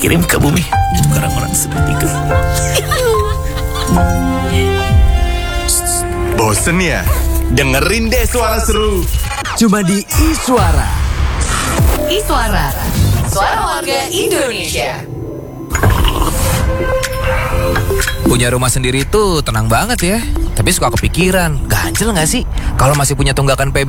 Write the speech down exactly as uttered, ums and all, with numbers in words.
kirim ke bumi untuk orang-orang sepertiku. Bosen ya? Dengerin deh Suara Seru. Cuma di iSuara. iSuara, suara warga Indonesia. Punya rumah sendiri tuh tenang banget ya. Tapi suka kepikiran, ganjel gak sih kalau masih punya tunggakan P B